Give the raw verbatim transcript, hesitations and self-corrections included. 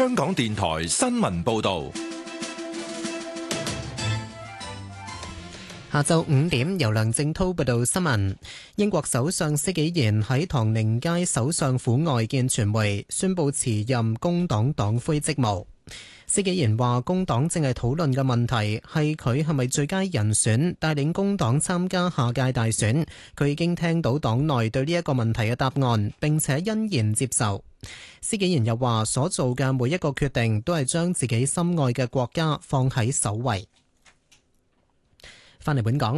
香港電台新聞報道。 下晝五點，由梁正濤報道新聞。英國首相施紀賢喺唐寧街首相府外見傳媒，宣布辭任工黨黨魁職務。施紀賢話，工黨正係討論嘅問題係佢係咪最佳人選帶領工黨參加下屆大選。佢已經聽到黨內對呢一個問題嘅答案，並且欣然接受。施紀賢又話，所做嘅每一個決定都係將自己心愛嘅國家放喺首位。翻嚟本港。